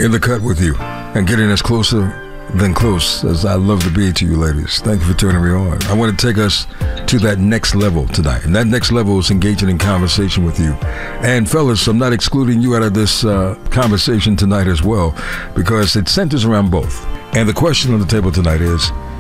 in the cut with you and getting us closer than close as I love to be to you ladies. Thank you for turning me on. I want to take us to that next level tonight. And that next level is engaging in conversation with you. And fellas, I'm not excluding you out of this conversation tonight as well, because it centers around both. And the question on the table tonight is,